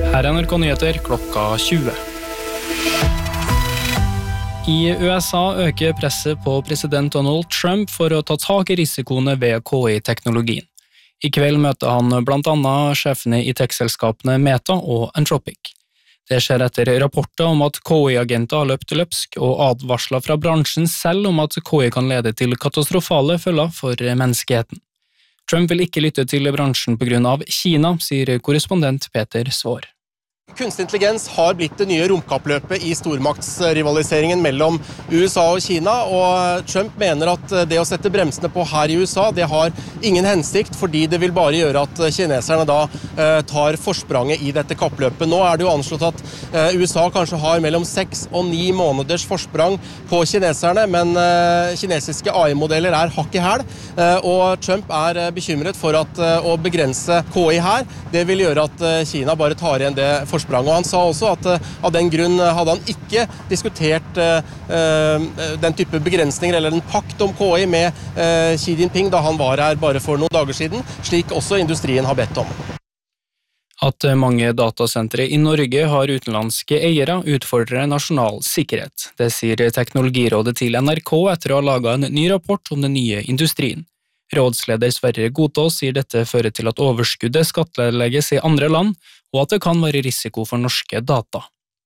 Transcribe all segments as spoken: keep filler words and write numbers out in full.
Her er N R K Nyheter klokka tjue. I U S A øker presset på president Donald Trump for å ta tak i risikoene ved K I-teknologien. I kveld møter han blant annet sjefene i tech-selskapene Meta og Anthropic. Det skjer etter rapporter om at K I-agenter har løpt løpsk og advarsler fra bransjen selv om at K I kan lede til katastrofale følger for menneskeheten. Trump vil ikke lytte til bransjen på grunn av Kina, sier korrespondent Peter Svår. Kunstig intelligens har blitt det nye romkappløpet i stormaktsrivaliseringen mellom U S A og Kina, og Trump mener at det å sette bremsene på her i U S A, det har ingen hensikt, fordi det vil bare gjøre at kineserne da eh, tar forspranget i dette kappløpet. Nå er det jo anslått at eh, U S A kanskje har mellom seks og ni måneders forsprang på kineserne, men eh, kinesiske A I-modeller er hakk i hæl, eh, og Trump er eh, bekymret for at eh, å begrense K I her, det vil gjøre at eh, Kina bare tar igjen det forsspranget. Og han sa også at uh, av den grunn hadde han ikke diskutert uh, uh, den type begrensninger eller en pakt om K I med uh, Xi Jinping da han var her bare for noen dager siden, slik også industrien har bedt om. At mange datasentre i Norge har utenlandske eiere utfordrer nasjonal sikkerhet. Det sier Teknologirådet til N R K etter å ha laget en ny rapport om den nye industrien. Rådsleder Sverre Godtås sier dette fører til at overskuddet skattlegges i andre land, og at det kan være risiko for norske data.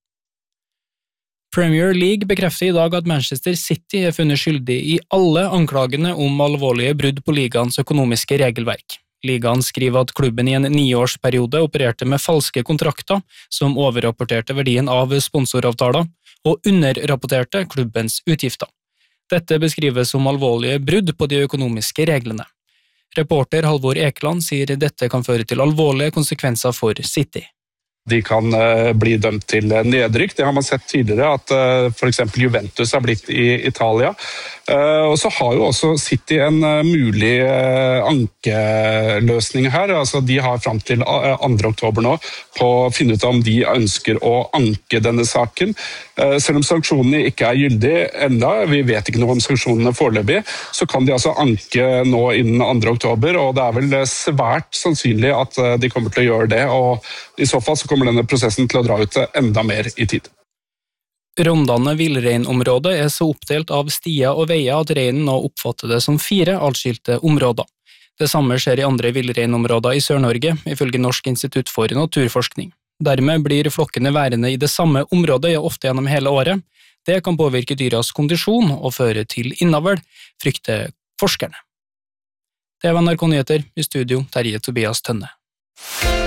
Premier League bekrefter i dag at Manchester City er funnet skyldig i alle anklagene om alvorlige brudd på ligaens økonomiske regelverk. Ligaen skriver at klubben i en niårsperiode opererte med falske kontrakter som overrapporterte verdien av sponsoravtaler og underrapporterte klubbens utgifter. Dette beskrives som alvorlige brudd på de økonomiske reglene. Reporter Halvor Ekeland sier dette kan føre til alvorlige konsekvenser for City. De kan uh, bli dømt til nedrykk. Det har man sett tidligere, at uh, for eksempel Juventus har blitt i Italia. Uh, og så har jo også City en uh, mulig uh, ankeløsning her. Altså, de har frem til uh, andre oktober nå på å finne ut om de ønsker å anke denne saken. Uh, selv om sanksjonene ikke er gyldige enda, vi vet ikke noe om sanksjonene foreløpig, så kan de altså anke nå innen andre oktober, og det er vel svært sannsynlig at uh, de kommer til å gjøre det, og i så fall så kommer denne prosessen til å dra ut enda mer i tid. Rondane villreinområde er så oppdelt av stier og veier at reinen nå oppfatter det som fire atskilte områder. Det samme skjer i andre villreinområder i Sør-Norge, ifølge Norsk institutt for naturforskning. Dermed blir flokkene værende i det samme området ofte gjennom hele året. Det kan påvirke dyras kondisjon og føre til innavl, frykter forskerne. Det var N R K Nyheter, i studio Terje Tobias Tønne.